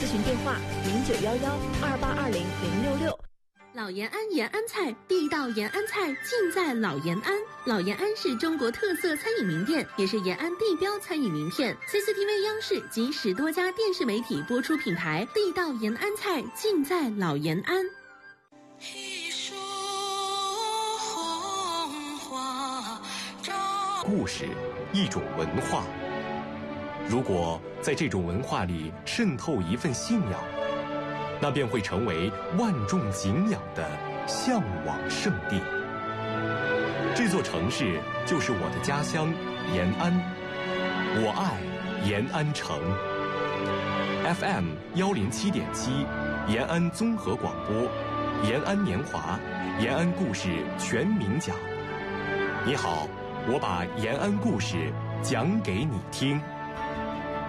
询电话09112820-066。 老延安延安菜，地道延安菜尽在老延安。老延安是中国特色餐饮名店，也是延安地标餐饮名片。CCTV 央视及10多家电视媒体播出品牌，地道延安菜尽在老延安。 故事，一种文化。如果在这种文化里渗透一份信仰，那便会成为万众敬仰的向往圣地。这座城市就是我的家乡延安，我爱延安城。FM 107.7，延安综合广播，延安年华，延安故事全民讲。你好，我把延安故事讲给你听。